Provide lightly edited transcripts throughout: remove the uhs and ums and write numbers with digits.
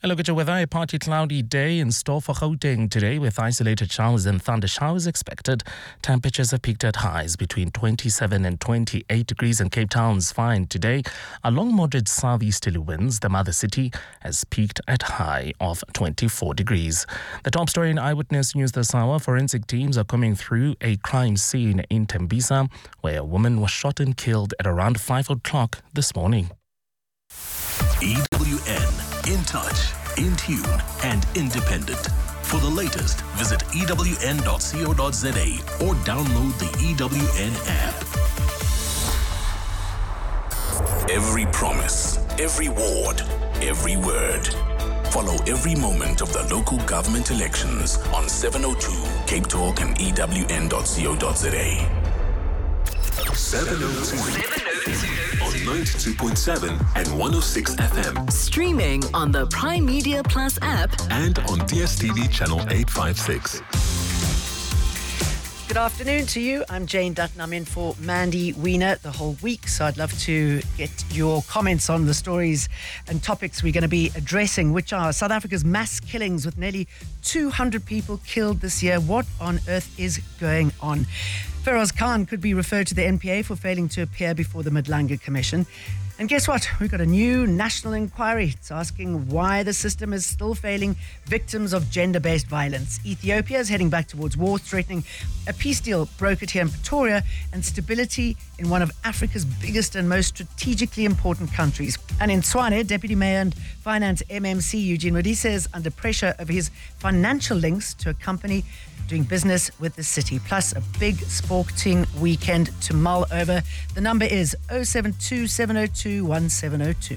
A look at your weather. A partly cloudy day in store for Gauteng today with isolated showers and thunder showers expected. Temperatures have peaked at highs between 27 and 28 degrees in Cape Town's fine today. Along moderate southeasterly winds, the mother city has peaked at high of 24 degrees. The top story in Eyewitness News this hour. Forensic teams are coming through a crime scene in Tembisa where a woman was shot and killed at around 5 o'clock this morning. EWN, in touch, in tune, and independent. For the latest, visit ewn.co.za or download the EWN app. Every promise, every ward, every word. Follow every moment of the local government elections on 702 Cape Talk and ewn.co.za. 702 on 92.7 and 106 FM. Streaming on the Prime Media Plus app and on DSTV channel 856. Good afternoon to you. I'm Jane Dutton. I'm in for Mandy Wiener the whole week, so I'd love to get your comments on the stories and topics we're going to be addressing, which are South Africa's mass killings with nearly 200 people killed this year. What on earth is going on? Feroz Khan could be referred to the NPA for failing to appear before the Madlanga Commission. And guess what? We've got a new national inquiry. It's asking why the system is still failing victims of gender-based violence. Ethiopia is heading back towards war, threatening a peace deal brokered here in Pretoria and stability in one of Africa's biggest and most strategically important countries. And in Tshwane, Deputy Mayor and Finance MMC Eugene Modise is under pressure over his financial links to a company doing business with the city, plus a big sporting weekend to mull over. The number is 072 702 1702.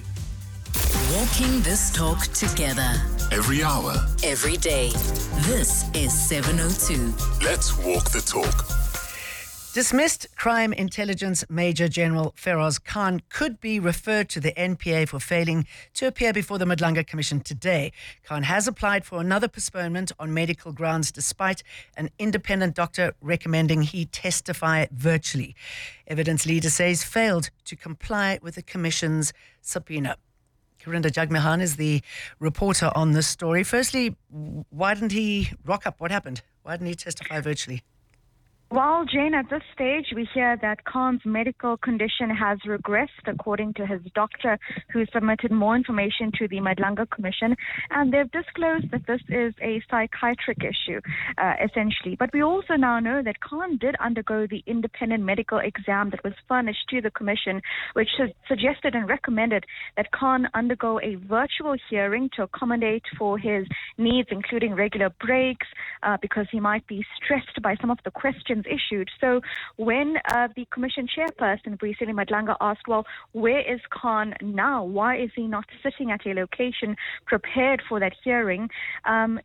Walking this talk together. Every hour. Every day. This is 702. Let's walk the talk. Dismissed Crime Intelligence Major General Feroz Khan could be referred to the NPA for failing to appear before the Madlanga Commission today. Khan has applied for another postponement on medical grounds despite an independent doctor recommending he testify virtually. Evidence leaders say he's failed to comply with the Commission's subpoena. Karinda Jagmehan is the reporter on this story. Firstly, why didn't he rock up? What happened? Why didn't he testify virtually? Well, Jane, at this stage, we hear that Khan's medical condition has regressed, according to his doctor, who submitted more information to the Madlanga Commission. And they've disclosed that this is a psychiatric issue, essentially. But we also now know that Khan did undergo the independent medical exam that was furnished to the Commission, which has suggested and recommended that Khan undergo a virtual hearing to accommodate for his needs, including regular breaks, because he might be stressed by some of the questions issued. So when the Commission chairperson, Vuyisile Madlanga, asked, well, where is Khan now? Why is he not sitting at a location prepared for that hearing? Khan's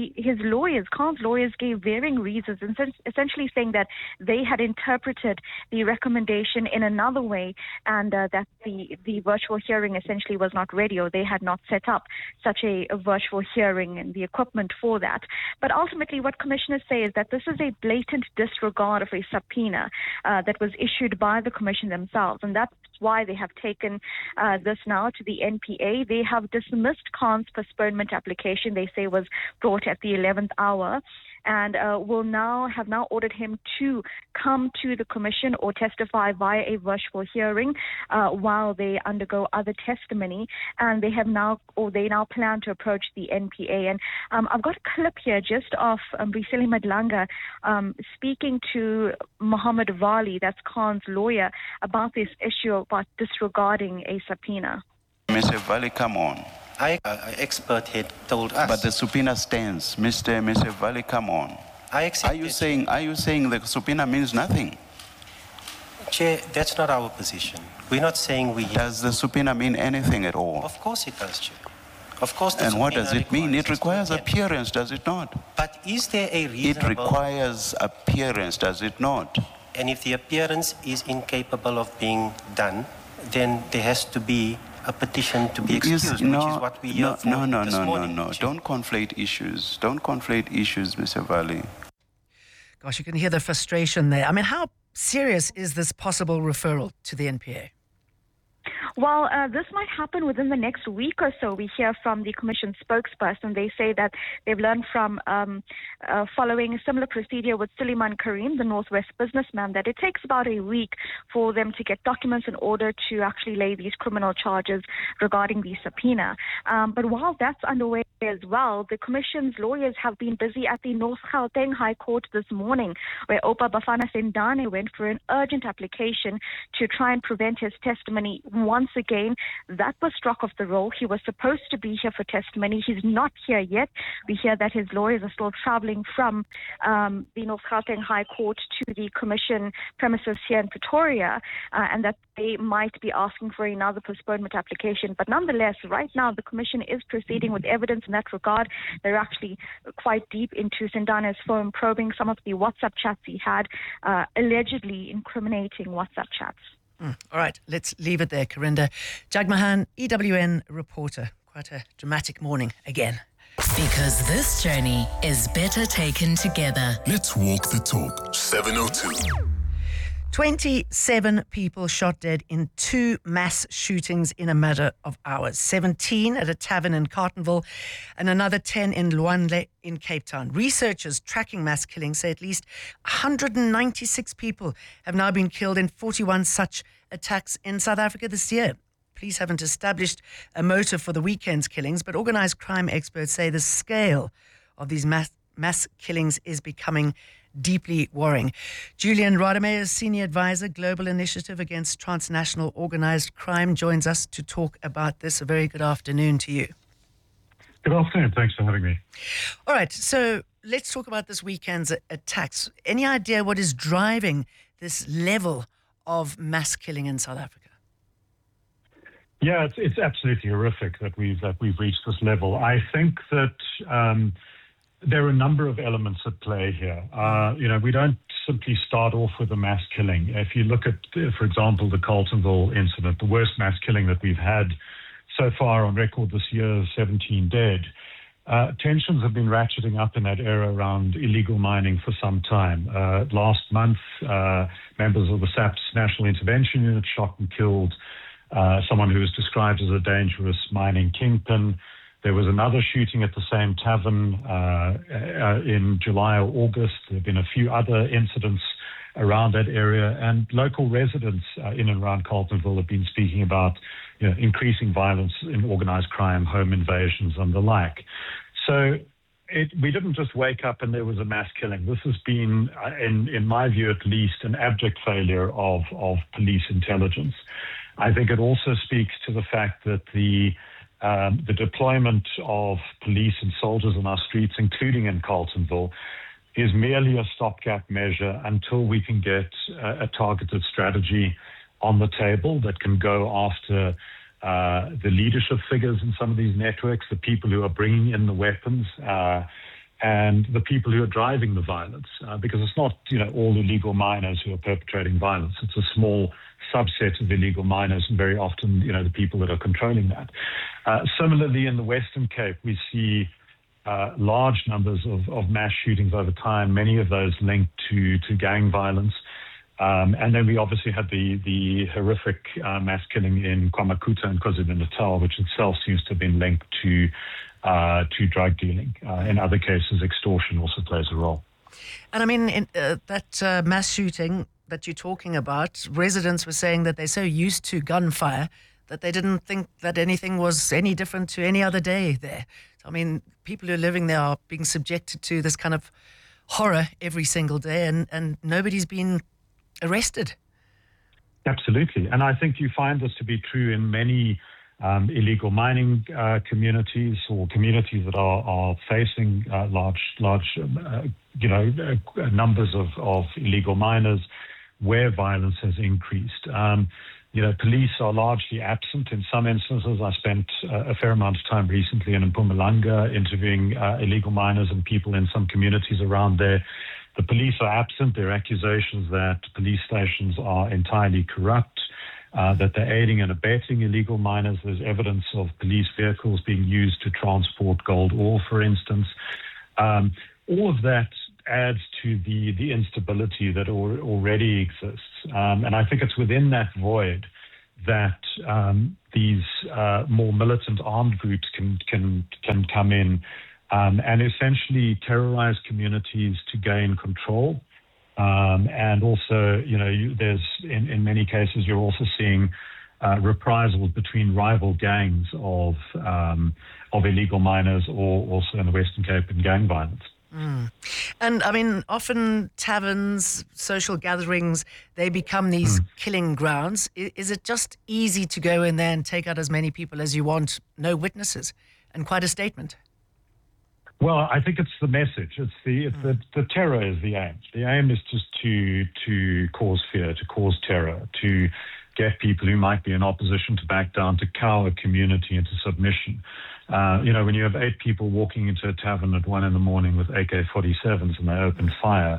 lawyers gave varying reasons, essentially saying that they had interpreted the recommendation in another way and that the virtual hearing essentially was not ready, or they had not set up such a virtual hearing and the equipment for that. But ultimately what commissioners say is that this is a blatant disregard of a subpoena that was issued by the Commission themselves, and that's why they have taken this now to the NPA. They have dismissed Khan's postponement application, they say was brought at the 11th hour, and will now ordered him to come to the Commission or testify via a virtual hearing while they undergo other testimony. And they now plan to approach the NPA. And I've got a clip here just of Vuyisile Madlanga speaking to Mohammed Vali, that's Khan's lawyer, about this issue about disregarding a subpoena. Mr. Vali, come on. An expert had told us. But the subpoena stands. Mr. Vali, come on. I accept. Are you saying the subpoena means nothing? Chair, that's not our position. We're not saying we... Does the subpoena mean anything at all? Of course it does, Chair. Of course. And what does it mean? It requires appearance, does it not? But is there a reasonable... It requires appearance, does it not? And if the appearance is incapable of being done, then there has to be a petition to be excused, which is what we hear this morning. No. Don't conflate issues. Don't conflate issues, Mr. Vali. Gosh, you can hear the frustration there. I mean, how serious is this possible referral to the NPA? Well, this might happen within the next week or so. We hear from the Commission spokesperson. They say that they've learned from following a similar procedure with Suleiman Karim, the Northwest businessman, that it takes about a week for them to get documents in order to actually lay these criminal charges regarding the subpoena. But while that's underway as well, the Commission's lawyers have been busy at the North Gauteng High Court this morning, where Opa Bafana Sendane went for an urgent application to try and prevent his testimony. Once again, that was struck off the roll. He was supposed to be here for testimony. He's not here yet. We hear that his lawyers are still traveling from the North Gauteng High Court to the Commission premises here in Pretoria, and that they might be asking for another postponement application. But nonetheless, right now, the Commission is proceeding with evidence in that regard. They're actually quite deep into Sendane's phone, probing some of the WhatsApp chats he had, allegedly incriminating WhatsApp chats. All right, let's leave it there, Karinda. Jagmohan, EWN reporter. Quite a dramatic morning again. Because this journey is better taken together. Let's walk the talk. 702. 27 people shot dead in 2 mass shootings in a matter of hours. 17 at a tavern in Carletonville and another 10 in Luandle in Cape Town. Researchers tracking mass killings say at least 196 people have now been killed in 41 such attacks in South Africa this year. Police haven't established a motive for the weekend's killings, but organised crime experts say the scale of these mass killings is becoming deeply worrying. Julian Rademacher, Senior Advisor, Global Initiative Against Transnational Organised Crime, joins us to talk about this. A very good afternoon to you. Good afternoon. Thanks for having me. All right, so let's talk about this weekend's attacks. Any idea what is driving this level of mass killing in South Africa? Yeah, it's absolutely horrific that we've reached this level. I think that there are a number of elements at play here. We don't simply start off with a mass killing. If you look at, for example, the Carletonville incident, the worst mass killing that we've had so far on record this year, 17 dead. Tensions have been ratcheting up in that area around illegal mining for some time. Last month, members of the SAPS National Intervention Unit shot and killed someone who was described as a dangerous mining kingpin. There was another shooting at the same tavern in July or August. There have been a few other incidents around that area, and local residents in and around Carletonville have been speaking about increasing violence in organized crime, home invasions, and the like. So we didn't just wake up and there was a mass killing. This has been, in my view at least, an abject failure of police intelligence. I think it also speaks to the fact that the deployment of police and soldiers on our streets, including in Carletonville, is merely a stopgap measure until we can get a targeted strategy on the table that can go after the leadership figures in some of these networks, the people who are bringing in the weapons, and the people who are driving the violence. Because it's not, all illegal miners who are perpetrating violence. It's a small subset of illegal miners, and very often, the people that are controlling that. Similarly, in the Western Cape, we see large numbers of mass shootings over time, many of those linked to gang violence. And then we obviously had the horrific mass killing in KwaMakuta and KwaZulu-Natal, which itself seems to have been linked to drug dealing. In other cases, extortion also plays a role. And I mean, in that mass shooting that you're talking about, residents were saying that they're so used to gunfire that they didn't think that anything was any different to any other day there. So, I mean, people who are living there are being subjected to this kind of horror every single day, and nobody's been arrested. Absolutely. And I think you find this to be true in many illegal mining communities or communities that are facing large numbers of illegal miners where violence has increased. Police are largely absent in some instances. I spent a fair amount of time recently in Mpumalanga interviewing illegal miners and people in some communities around there. The police are absent. There are accusations that police stations are entirely corrupt, that they're aiding and abetting illegal miners. There's evidence of police vehicles being used to transport gold ore, for instance. All of that adds to the instability that already exists. And I think it's within that void that these more militant armed groups can come in and essentially terrorize communities to gain control. And also, there's in many cases you're also seeing reprisals between rival gangs of illegal miners, or also in the Western Cape in gang violence. And I mean, often taverns, social gatherings, they become these killing grounds. Is it just easy to go in there and take out as many people as you want, no witnesses, and quite a statement? Well, I think it's the message. It's the terror is the aim. The aim is just to cause fear, to cause terror, to get people who might be in opposition to back down, to cow a community into submission. When you have 8 people walking into a tavern at 1 a.m. with AK-47s and they open fire,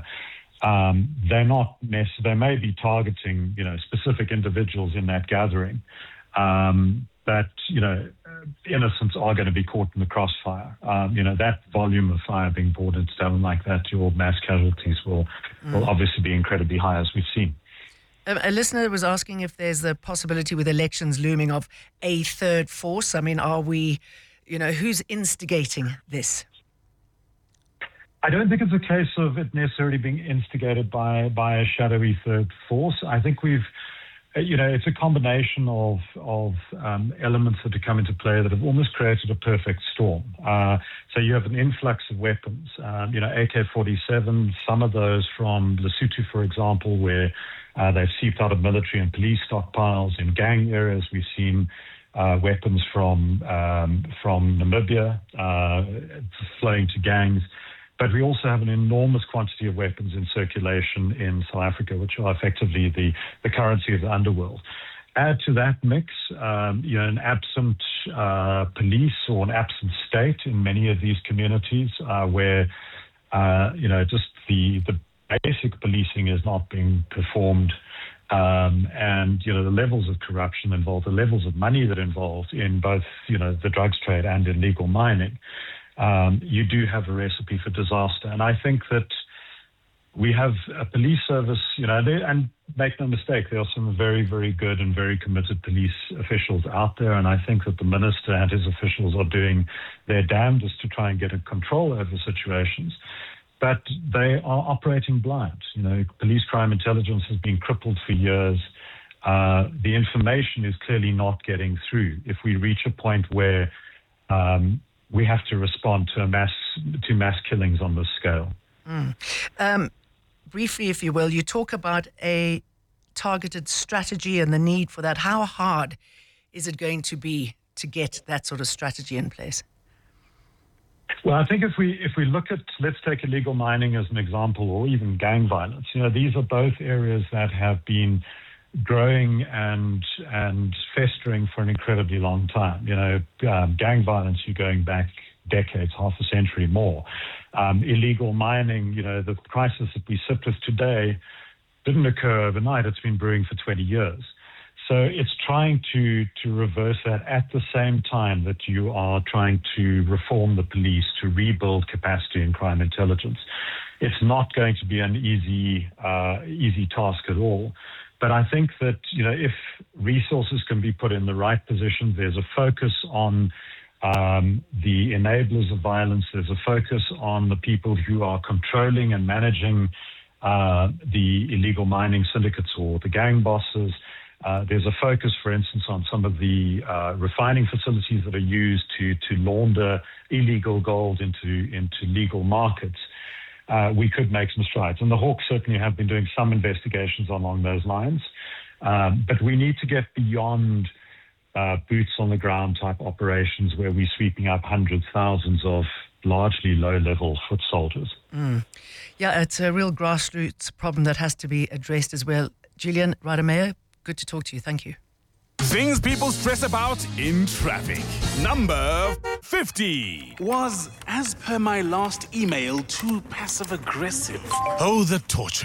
they may be targeting, specific individuals in that gathering. But, innocents are going to be caught in the crossfire. That volume of fire being brought into a tavern like that, your mass casualties will obviously be incredibly high, as we've seen. A listener was asking if there's the possibility with elections looming of a third force. I mean, are we, who's instigating this? I don't think it's a case of it necessarily being instigated by a shadowy third force. I think it's a combination of elements that have come into play that have almost created a perfect storm. So you have an influx of weapons, AK-47, some of those from Lesotho, for example, where they've seeped out of military and police stockpiles. In gang areas, we've seen weapons from Namibia flowing to gangs. But we also have an enormous quantity of weapons in circulation in South Africa, which are effectively the currency of the underworld. Add to that mix, an absent police or an absent state in many of these communities where, just the basic policing is not being performed. And, the levels of corruption involved, the levels of money that are involved in both, the drugs trade and in legal mining. You do have a recipe for disaster. And I think that we have a police service, and make no mistake, there are some very, very good and very committed police officials out there. And I think that the minister and his officials are doing their damnedest to try and get a control over situations. But they are operating blind. Police crime intelligence has been crippled for years. The information is clearly not getting through. If we reach a point where we have to respond to mass killings on this scale. Briefly, if you will, you talk about a targeted strategy and the need for that. How hard is it going to be to get that sort of strategy in place? Well, I think if we look at, let's take illegal mining as an example, or even gang violence, these are both areas that have been growing and festering for an incredibly long time. Gang violence, you're going back decades, half a century more. Illegal mining, the crisis that we sit with today didn't occur overnight. It's been brewing for 20 years. So it's trying to reverse that at the same time that you are trying to reform the police, to rebuild capacity in crime intelligence. It's not going to be an easy task at all. But I think that, if resources can be put in the right position, there's a focus on the enablers of violence. There's a focus on the people who are controlling and managing the illegal mining syndicates or the gang bosses. There's a focus, for instance, on some of the refining facilities that are used to launder illegal gold into legal markets. We could make some strides. And the Hawks certainly have been doing some investigations along those lines. But we need to get beyond boots on the ground type operations where we're sweeping up hundreds, thousands of largely low-level foot soldiers. Yeah, it's a real grassroots problem that has to be addressed as well. Julian Rademacher, good to talk to you. Thank you. Things people stress about in traffic. Number 50. Was, as per my last email, too passive-aggressive? Oh, the torture.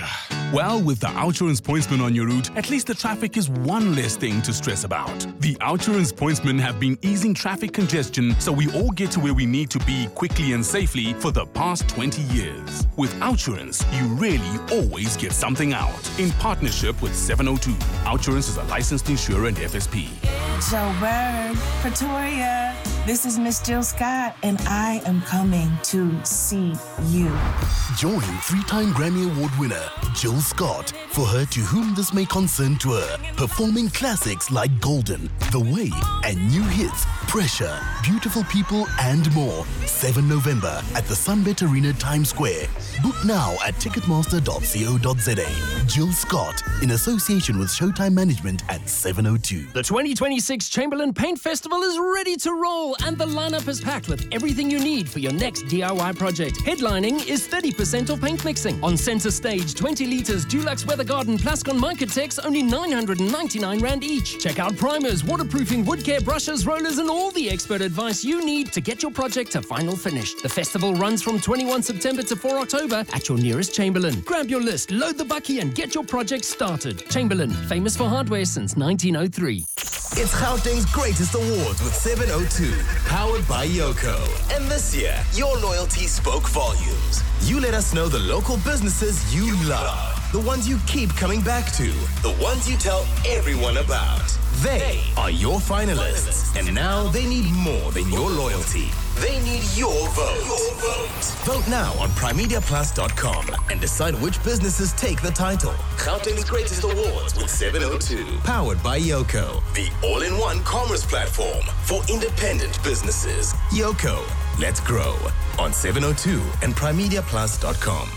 Well, with the OUTsurance pointsman on your route, at least the traffic is one less thing to stress about. The OUTsurance pointsmen have been easing traffic congestion so we all get to where we need to be quickly and safely for the past 20 years. With OUTsurance, you really always get something out. In partnership with 702, OUTsurance is a licensed insurer and FSP. Joburg, Pretoria, this is Miss Jill Scott, and I am coming to see you. Join three-time Grammy Award winner Jill Scott for her To Whom This May Concern tour, performing classics like Golden, The Way, and new hits Pressure, Beautiful People, and more. 7 November at the Sunbet Arena, Times Square. Book now at ticketmaster.co.za. Jill Scott, in association with Showtime Management at 702. The 2026 Chamberlain Paint Festival is ready to roll, and the lineup is packed with everything you need for your next DIY project. Headlining is 30% off paint mixing. On center stage, 20 litres Dulux Weather Garden Plascon Micatex, only 999 Rand each. Check out primers, waterproofing, wood care, brushes, rollers, and all the expert advice you need to get your project to final finish. The festival runs from 21 September to 4 October at your nearest Chamberlain. Grab your list, load the bucky, and get your project started. Chamberlain, famous for hardware since 1903. It's Gauteng's greatest awards with 702, powered by Yoko. And this year, your loyalty spoke volumes. You let us know the local businesses you love, the ones you keep coming back to, the ones you tell everyone about. They are your finalists, and now they need more than your loyalty. They need your vote. Vote now on primediaplus.com and decide which businesses take the title. Gauteng's greatest awards with 702, powered by Yoko, the all-in-one commerce platform for independent businesses. Yoko, let's grow on 702 and primediaplus.com.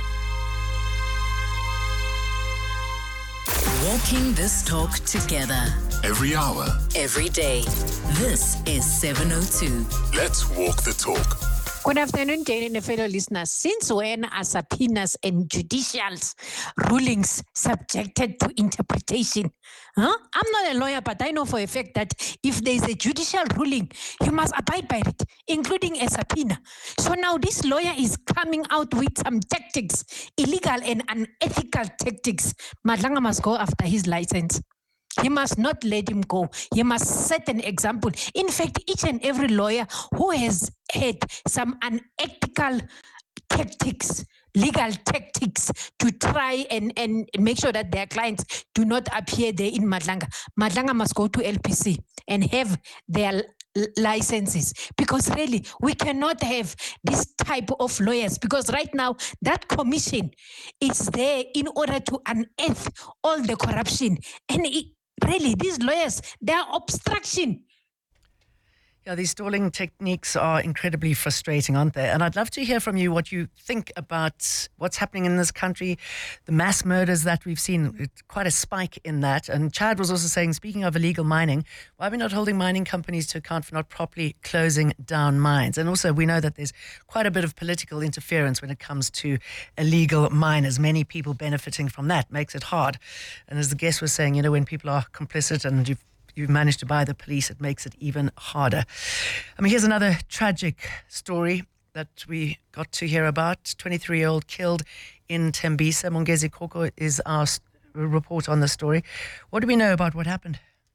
Walking this talk together. Every hour. Every day. This is 702. Let's walk the talk. Good afternoon, Jane and fellow listeners. Since when are subpoenas and judicial rulings subjected to interpretation? I'm not a lawyer, but I know for a fact that if there is a judicial ruling, you must abide by it, including a subpoena. So now this lawyer is coming out with some tactics, illegal and unethical tactics. Madlanga must go after his license. He must not let him go. He must set an example. In fact, each and every lawyer who has had some unethical tactics, legal tactics to try and make sure that their clients do not appear there in Madlanga. Madlanga must go to LPC and have their licenses, because really we cannot have this type of lawyers, because right now that commission is there in order to unearth all the corruption, and really these lawyers, they are obstruction. Yeah, these stalling techniques are incredibly frustrating, aren't they? And I'd love to hear from you what you think about what's happening in this country, the mass murders that we've seen. It's quite a spike in that. And Chad was also saying, speaking of illegal mining, why are we not holding mining companies to account for not properly closing down mines? And also, we know that there's quite a bit of political interference when it comes to illegal miners. Many people benefiting from that makes it hard. And as the guest was saying, you know, when people are complicit and you've managed to buy the police, it makes it even harder. I mean, here's another tragic story that we got to hear about. 23-year-old killed in Tembisa. Mongezi Koko is our report on the story. What do we know about what happened?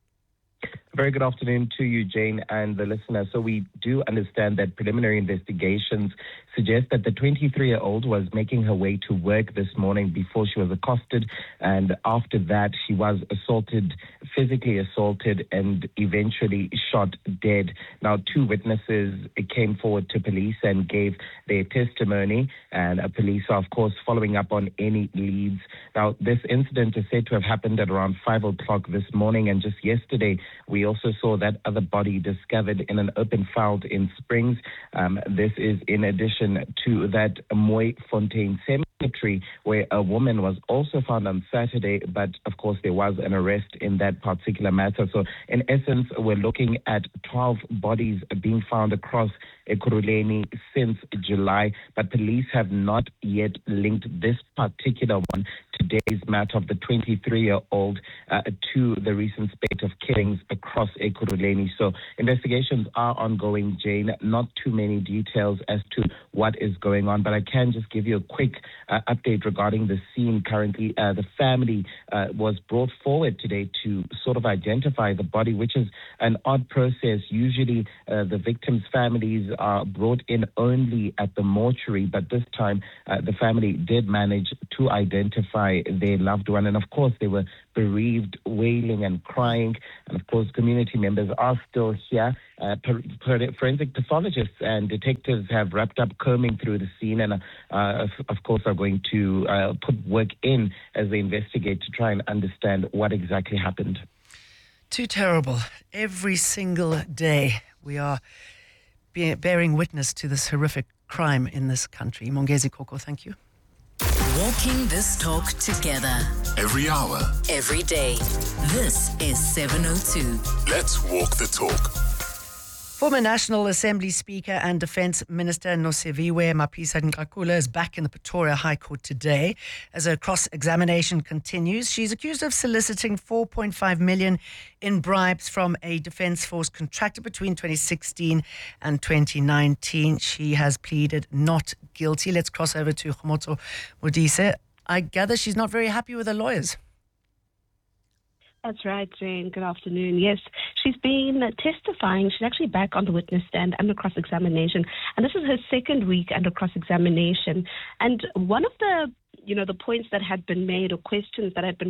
Very good afternoon to you, Jane, and the listener. So we do understand that preliminary investigations suggest that the 23-year-old was making her way to work this morning before she was accosted, and after that she was assaulted, physically assaulted, and eventually shot dead. Now, 2 witnesses came forward to police and gave their testimony, and police are, of course, following up on any leads. Now, this incident is said to have happened at around 5 o'clock this morning, and just yesterday we also saw that other body discovered in an open field in Springs. This is in addition to that Moy Fontaine Cemetery, where a woman was also found on Saturday, but of course there was an arrest in that particular matter. So in essence, we're looking at 12 bodies being found across Ekurhuleni since July, but police have not yet linked this particular one to today's matter of the 23-year-old to the recent spate of killings across Ekurhuleni. So investigations are ongoing, Jane. Not too many details as to what is going on, but I can just give you a quick update regarding the scene currently. The family was brought forward today to sort of identify the body, which is an odd process. Usually the victims' families are brought in only at the mortuary, but this time the family did manage to identify their loved one. And of course, they were bereaved, wailing and crying. And of course, community members are still here. Forensic pathologists and detectives have wrapped up combing through the scene and, of course, are going to put work in as they investigate to try and understand what exactly happened. Too terrible. Every single day we are bearing witness to this horrific crime in this country. Mongezi Koko, thank you. Walking this talk together. Every hour. Every day. This is 702. Let's walk the talk. Former National Assembly Speaker and Defence Minister Nosiviwe Mapisa-Nqakula is back in the Pretoria High Court today as her cross-examination continues. She's accused of soliciting 4.5 million in bribes from a Defence Force contractor between 2016 and 2019. She has pleaded not guilty. Let's cross over to Khomotso Modise. I gather she's not very happy with her lawyers. That's right, Jane. Good afternoon. Yes, she's been testifying. She's actually back on the witness stand under cross-examination. And this is her second week under cross-examination. And one of the points that had been made or questions that had been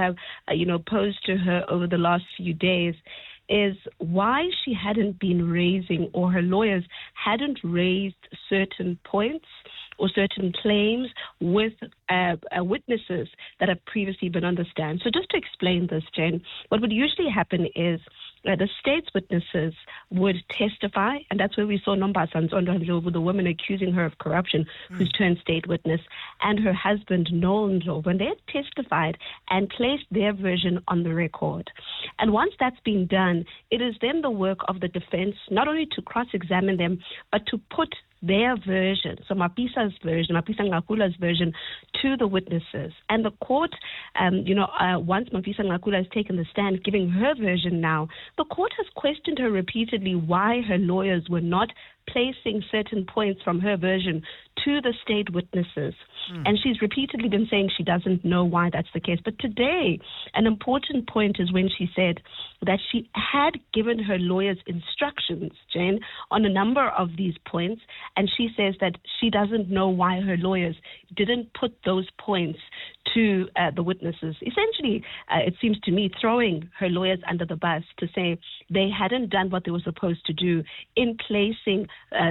posed to her over the last few days is why she hadn't been raising, or her lawyers hadn't raised certain points or certain claims with witnesses that have previously been on the stand. So just to explain this, Jen, what would usually happen is the state's witnesses would testify, and that's where we saw Nombasa Nzondo, the woman accusing her of corruption, who's turned state witness, and her husband, Noel Ndlovu, when they had testified and placed their version on the record. And once that's been done, it is then the work of the defense not only to cross-examine them, but to put their version, so Mapisa's version, Mapisa-Nqakula's version, to the witnesses. And the court, once Mapisa-Nqakula has taken the stand, giving her version now, the court has questioned her repeatedly why her lawyers were not placing certain points from her version to the state witnesses. And she's repeatedly been saying she doesn't know why that's the case. But today, an important point is when she said that she had given her lawyers instructions, Jane, on a number of these points, and she says that she doesn't know why her lawyers didn't put those points to the witnesses. Essentially, it seems to me, throwing her lawyers under the bus to say they hadn't done what they were supposed to do in placing,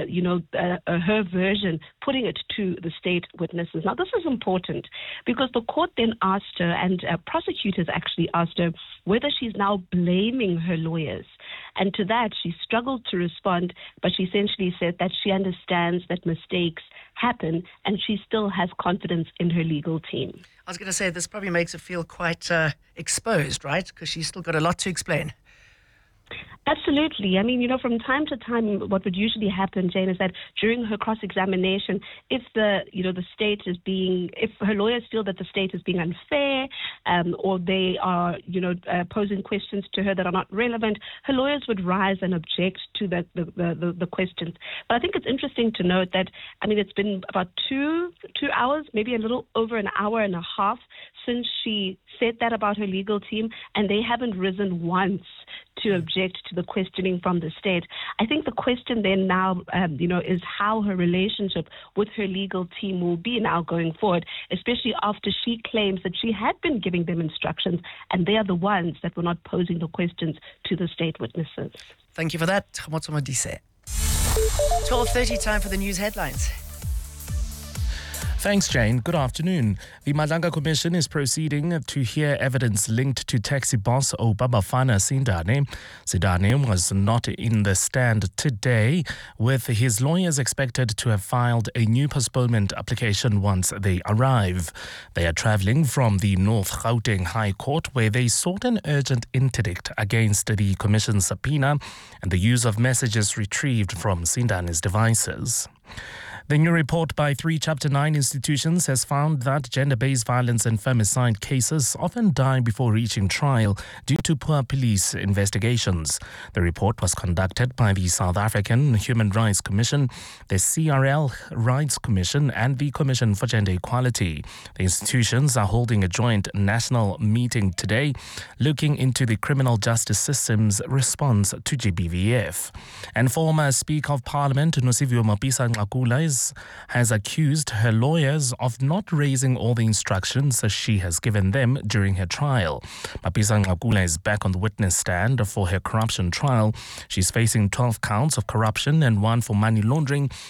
her version, putting it to the state witnesses. Now, this is important because the court then asked her, and prosecutors actually asked her, whether she's now blaming her lawyers. And to that, she struggled to respond, but she essentially said that she understands that mistakes happen and she still has confidence in her legal team. I was going to say, this probably makes her feel quite exposed, right? Because she's still got a lot to explain. Absolutely. I mean, from time to time, what would usually happen, Jane, is that during her cross-examination, if if her lawyers feel that the state is being unfair, or they are, posing questions to her that are not relevant, her lawyers would rise and object to the questions. But I think it's interesting to note that, it's been about 2 hours, maybe a little over an hour and a half since she said that about her legal team, and they haven't risen once to object to the questioning from the state. I think the question then now, is how her relationship with her legal team will be now going forward, especially after she claims that she had been giving them instructions and they are the ones that were not posing the questions to the state witnesses. Thank you for that, Khomotso Modise. 12:30, time for the news headlines. Thanks, Jane. Good afternoon. The Madlanga Commission is proceeding to hear evidence linked to taxi boss Obabafana Sindane. Sindane was not in the stand today, with his lawyers expected to have filed a new postponement application once they arrive. They are travelling from the North Gauteng High Court, where they sought an urgent interdict against the Commission's subpoena and the use of messages retrieved from Sindane's devices. The new report by 3 Chapter 9 institutions has found that gender-based violence and femicide cases often die before reaching trial due to poor police investigations. The report was conducted by the South African Human Rights Commission, the CRL Rights Commission and the Commission for Gender Equality. The institutions are holding a joint national meeting today looking into the criminal justice system's response to GBVF. And former Speaker of Parliament Nosiviwe Mapisa-Nqakula has accused her lawyers of not raising all the instructions she has given them during her trial. Mapisa-Nqakula is back on the witness stand for her corruption trial. She's facing 12 counts of corruption and 1 for money laundering